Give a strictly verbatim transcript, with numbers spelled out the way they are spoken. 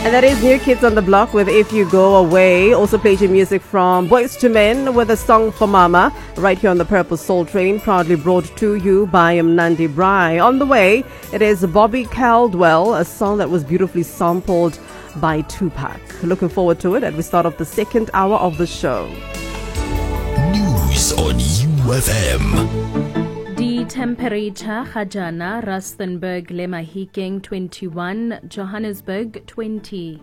And that is New Kids on the Block with If You Go Away. Also played your music from Boys to Men with a song for Mama, right here on the Purple Soul Train, proudly brought to you by Mnandi Brai. On the way, it is Bobby Caldwell, a song that was beautifully sampled by Tupac. Looking forward to it as we start off the second hour of the show. News on U F M. The temperature Hajana, Rustenburg, Le Mahikeng twenty-one, Johannesburg twenty.